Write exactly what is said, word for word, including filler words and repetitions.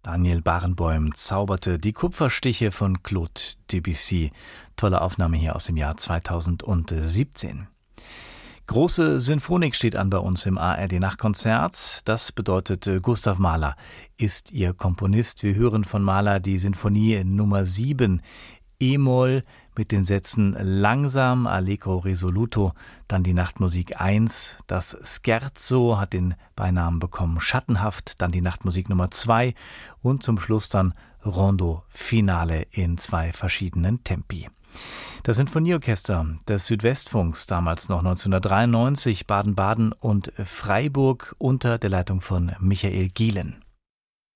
Daniel Barenboim zauberte die Kupferstiche von Claude Debussy. Tolle Aufnahme hier aus dem Jahr zweitausendsiebzehn. Große Sinfonik steht an bei uns im A R D-Nachtkonzert. Das bedeutet, Gustav Mahler ist ihr Komponist. Wir hören von Mahler die Sinfonie Nummer sieben, E-Moll, mit den Sätzen langsam, allegro risoluto, dann die Nachtmusik eins, das Scherzo hat den Beinamen bekommen schattenhaft, dann die Nachtmusik Nummer zwei und zum Schluss dann Rondo Finale in zwei verschiedenen Tempi. Das Sinfonieorchester des Südwestfunks, damals noch neunzehnhundertdreiundneunzig, Baden-Baden und Freiburg unter der Leitung von Michael Gielen.